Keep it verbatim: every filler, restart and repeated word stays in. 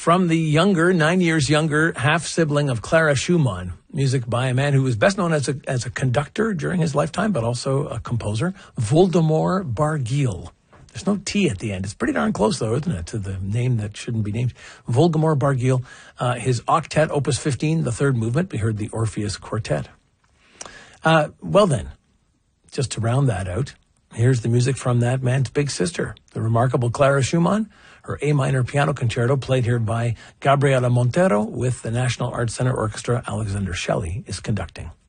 from the younger, nine years younger, half-sibling of Clara Schumann. Music by a man who was best known as a, as a conductor during his lifetime, but also a composer, Voldemar Barguil. There's no T at the end. It's pretty darn close, though, isn't it, to the name that shouldn't be named. Voldemar Barguil, uh, his octet, Opus fifteen, the third movement. We heard the Orpheus Quartet. Uh, well, then, just to round that out, here's the music from that man's big sister, the remarkable Clara Schumann. Her A minor piano concerto, played here by Gabriela Montero with the National Arts Center Orchestra. Alexander Shelley is conducting.